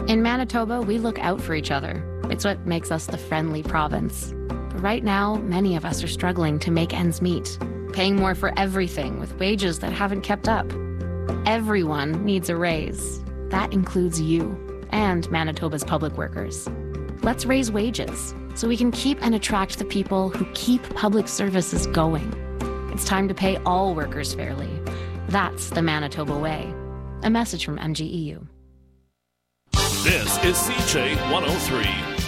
In Manitoba, we look out for each other. It's what makes us the friendly province. But right now, many of us are struggling to make ends meet, paying more for everything with wages that haven't kept up. Everyone needs a raise. That includes you and Manitoba's public workers. Let's raise wages so we can keep and attract the people who keep public services going. It's time to pay all workers fairly. That's the Manitoba way. A message from MGEU. This is CJ 103.